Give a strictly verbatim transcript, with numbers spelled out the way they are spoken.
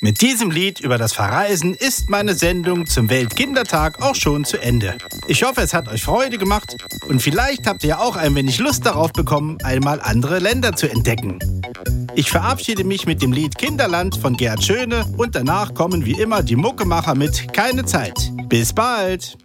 Mit diesem Lied über das Verreisen ist meine Sendung zum Weltkindertag auch schon zu Ende. Ich hoffe, es hat euch Freude gemacht und vielleicht habt ihr auch ein wenig Lust darauf bekommen, einmal andere Länder zu entdecken. Ich verabschiede mich mit dem Lied Kinderland von Gerd Schöne und danach kommen wie immer die Muckemacher mit Keine Zeit. Bis bald!